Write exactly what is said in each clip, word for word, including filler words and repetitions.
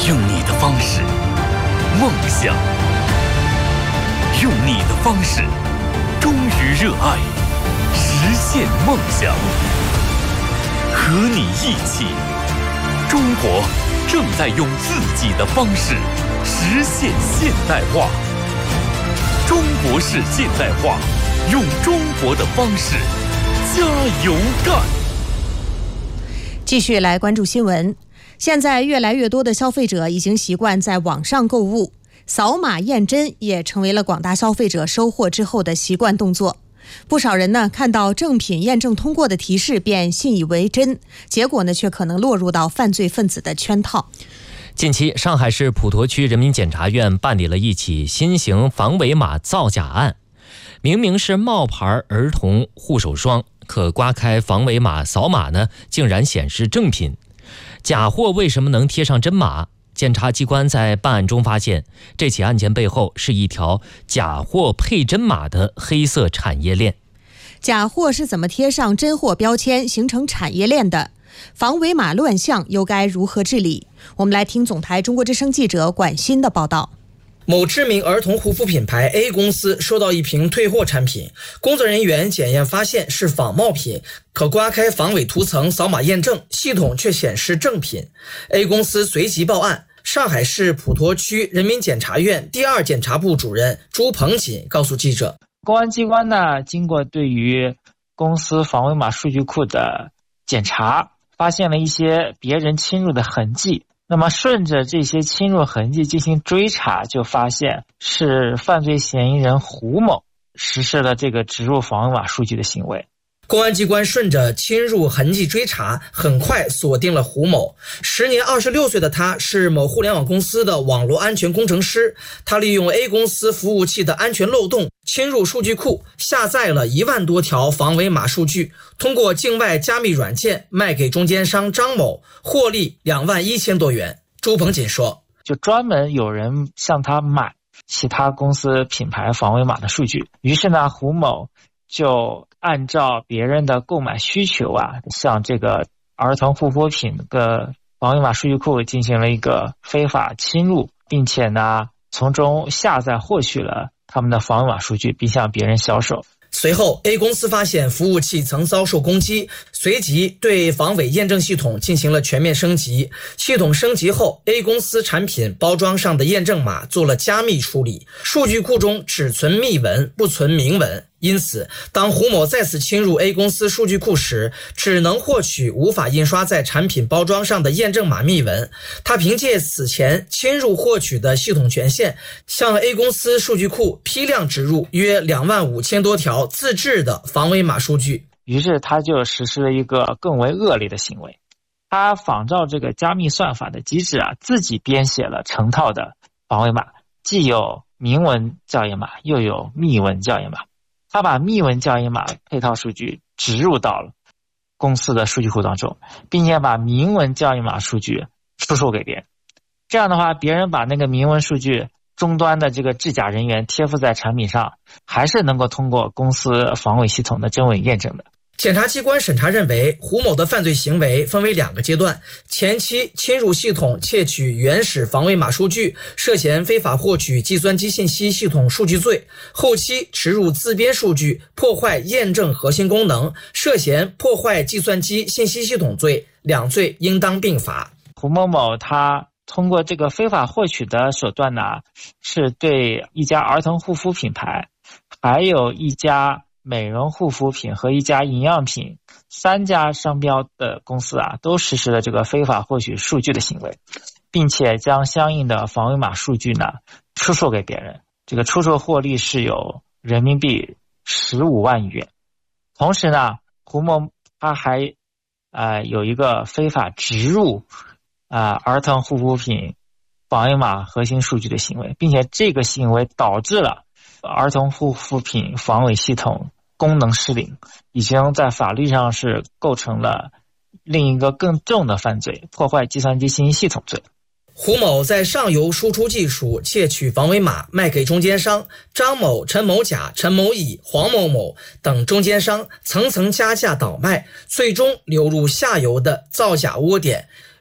用你的方式梦想，用你的方式忠于热爱，实现梦想。和你一起，中国正在用自己的方式实现现代化。中国式现代化，用中国的方式加油干。 继续来关注新闻。现在越来越多的消费者已经习惯在网上购物，扫码验真也成为了广大消费者收货之后的习惯动作。不少人呢看到正品验证通过的提示便信以为真，结果呢却可能落入到犯罪分子的圈套。 近期，上海市普陀区人民检察院办理了一起新型防伪码造假案。明明是冒牌儿童护手霜，可刮开防伪码扫码呢，竟然显示正品。假货为什么能贴上真码？检察机关在办案中发现，这起案件背后是一条假货配真码的黑色产业链。 假货是怎么贴上真货标签形成产业链的？防伪码乱象又该如何治理？我们来听总台中国之声记者管鑫的报道。 某知名儿童护肤品牌 A 公司收到一瓶退货产品，工作人员检验发现是仿冒品，可刮开防伪涂层扫码验证，系统却显示正品。A 公司随即报案。上海市普陀区人民检察院第二检察部主任朱鹏锦告诉记者， 公安机关呢，经过对于公司防伪码数据库的检查，发现了一些别人侵入的痕迹。那么顺着这些侵入痕迹进行追查，就发现是犯罪嫌疑人胡某实施了这个植入防伪码数据的行为。 公安机关顺着侵入痕迹追查，很快锁定了胡某。时年二十六岁的他是某互联网公司的网络安全工程师，他利用 A 公司服务器的安全漏洞，侵入数据库，下载了一万多条防伪码数据，通过境外加密软件卖给中间商张某，获利两万一千多元。朱鹏锦说， 就专门有人向他买其他公司品牌防伪码的数据，于是呢，胡某就按照别人的购买需求啊，向这个儿童护肤品的防伪码数据库进行了一个非法侵入，并且呢，从中下载获取了他们的防伪码数据，并向别人销售。 随后 A 公司发现服务器曾遭受攻击，随即对防伪验证系统进行了全面升级。系统升级后， A 公司产品包装上的验证码做了加密处理，数据库中只存密文不存明文。因此，当胡某再次侵入 A 公司数据库时，只能获取无法印刷在产品包装上的验证码密文。他凭借此前侵入获取的系统权限，向 A 公司数据库批量植入约两万五千多条自制的防伪码数据。 于是他就实施了一个更为恶劣的行为，他仿照这个加密算法的机制啊，自己编写了成套的防伪码，既有明文校验码，又有密文校验码。他把密文校验码配套数据植入到了公司的数据库当中，并且把明文校验码数据出售给别人。这样的话，别人把那个明文数据终端的这个制假人员贴附在产品上，还是能够通过公司防伪系统的真伪验证的。 检察机关审查认为，胡某的犯罪行为分为两个阶段，前期侵入系统窃取原始防伪码数据，涉嫌非法获取计算机信息系统数据罪；后期植入自编数据，破坏验证核心功能，涉嫌破坏计算机信息系统罪，两罪应当并罚。 胡某某他通过这个非法获取的手段呢，是对一家儿童护肤品牌，还有一家美容护肤品和一家营养品三家商标的公司啊，都实施了这个非法获取数据的行为，并且将相应的防伪码数据呢出售给别人，这个出售获利是有人民币十五万余元。同时呢，胡某他还呃有一个非法植入啊、呃、儿童护肤品防伪码核心数据的行为，并且这个行为导致了儿童护肤品防伪系统功能失灵，已经在法律上是构成了另一个更重的犯罪，破坏计算机信息系统罪。 胡某在上游输出技术窃取防伪码，卖给中间商张某、陈某甲、陈某乙、黄某某等中间商，层层加价倒卖，最终流入下游的造假窝点。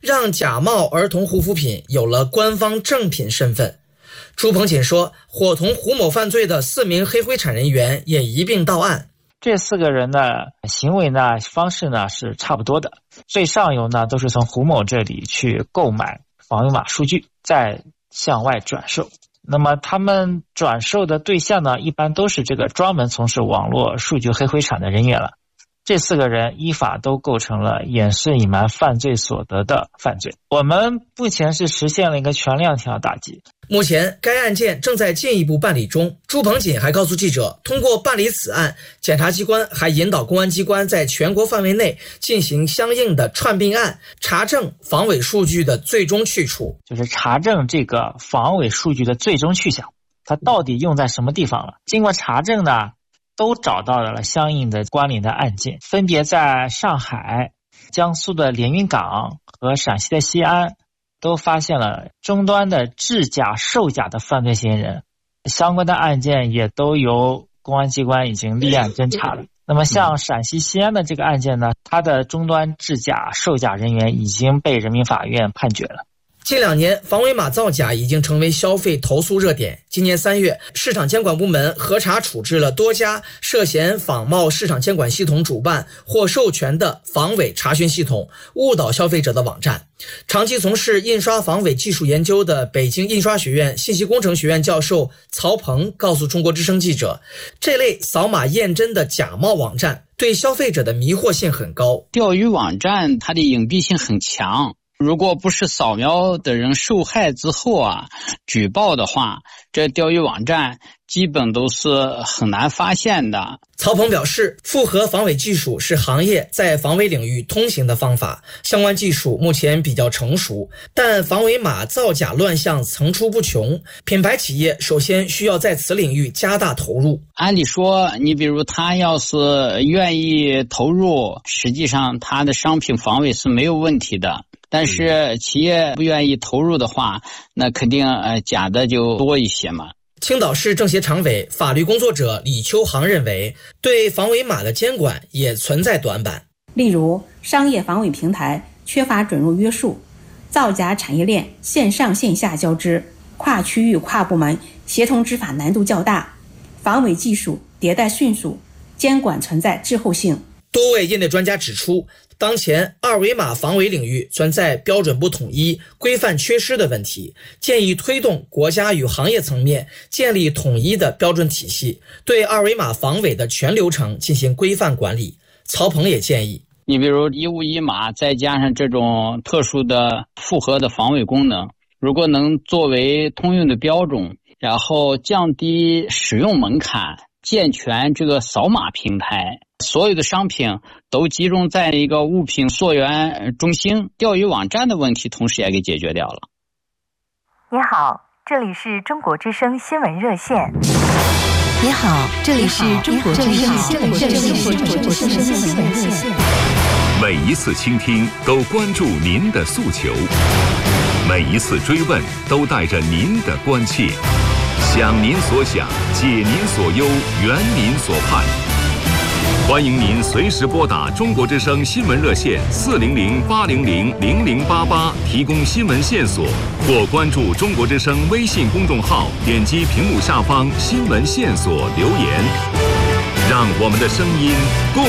让假冒儿童护肤品有了官方正品身份。朱鹏锦说，伙同胡某犯罪的四名黑灰产人员也一并到案。 这四个人的行为呢，方式呢是差不多的。最上游呢都是从胡某这里去购买防伪码数据，再向外转售。那么他们转售的对象呢，一般都是这个专门从事网络数据黑灰产的人员了。这四个人依法都构成了掩饰隐瞒犯罪所得的犯罪。我们目前是实现了一个全链条打击。 目前该案件正在进一步办理中。朱鹏锦还告诉记者，通过办理此案，检察机关还引导公安机关在全国范围内进行相应的串并案，查证防伪数据的最终去处， 就是查证这个防伪数据的最终去向，它到底用在什么地方了。经过查证呢，都找到了相应的关联的案件，分别在上海、江苏的连云港和陕西的西安都发现了终端的制假售假的犯罪嫌疑人，相关的案件也都由公安机关已经立案侦查了。那么像陕西西安的这个案件呢，它的终端制假售假人员已经被人民法院判决了。 近两年，防伪码造假已经成为消费投诉热点。今年三月，市场监管部门核查处置了多家涉嫌仿冒市场监管系统主办或授权的防伪查询系统，误导消费者的网站。长期从事印刷防伪技术研究的北京印刷学院信息工程学院教授曹鹏告诉中国之声记者，这类扫码验真的假冒网站对消费者的迷惑性很高。 钓鱼网站它的隐蔽性很强，如果不是扫描的人受害之后啊举报的话，这钓鱼网站基本都是很难发现的。 曹鹏表示，复合防伪技术是行业在防伪领域通行的方法，相关技术目前比较成熟，但防伪码造假乱象层出不穷，品牌企业首先需要在此领域加大投入。 按理说，你比如他要是愿意投入，实际上他的商品防伪是没有问题的。但是企业不愿意投入的话，那肯定呃假的就多一些嘛。 青岛市政协常委、法律工作者李秋航认为，对防伪码的监管也存在短板。 例如，商业防伪平台缺乏准入约束，造假产业链线上线下交织，跨区域跨部门协同执法难度较大，防伪技术迭代迅速，监管存在滞后性。 多位业内专家指出，当前二维码防伪领域存在标准不统一、规范缺失的问题，建议推动国家与行业层面建立统一的标准体系，对二维码防伪的全流程进行规范管理。曹鹏也建议， 你比如一物一码，再加上这种特殊的复合的防伪功能，如果能作为通用的标准，然后降低使用门槛，健全这个扫码平台，所有的商品都集中在一个物品溯源中心，钓鱼网站的问题同时也给解决掉了。 你好，这里是中国之声新闻热线。 你好，这里是中国之声新闻热线。 每一次倾听都关注您的诉求，每一次追问都带着您的关切，想您所想，解您所忧，圆您所盼。欢迎您随时拨打中国之声新闻热线四零零八零零零零八八提供新闻线索，或关注中国之声微信公众号，点击屏幕下方新闻线索留言，让我们的声音共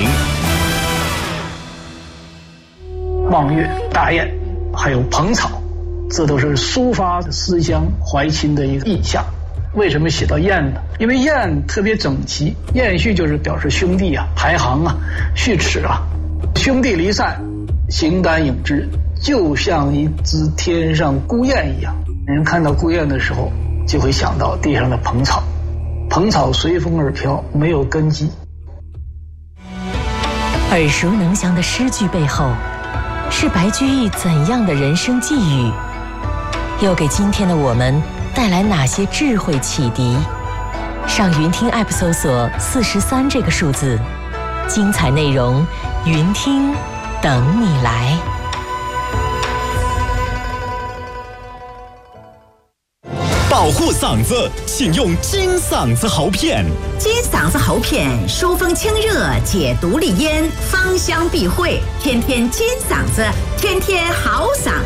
鸣。 望月、大雁，还有蓬草，这都是抒发思乡怀亲的一个意象。为什么写到雁呢？因为雁特别整齐，雁序就是表示兄弟啊、排行啊、序齿啊。兄弟离散，形单影只，就像一只天上孤雁一样。人看到孤雁的时候，就会想到地上的蓬草，蓬草随风而飘，没有根基。 耳熟能详的诗句背后，是白居易怎样的人生际遇？又给今天的我们带来哪些智慧启迪？上云听 App 搜索四十三这个数字，精彩内容，云听等你来。 八保护嗓子，请用金嗓子喉片。 金嗓子喉片疏风清热，解毒利咽，芳香避秽，天天金嗓子，天天好嗓